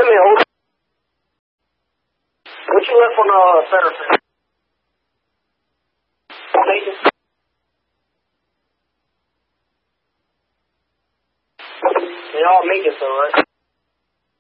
Come here, hold on. What you left on Saturday? Maintenance. They all maintenance though, right?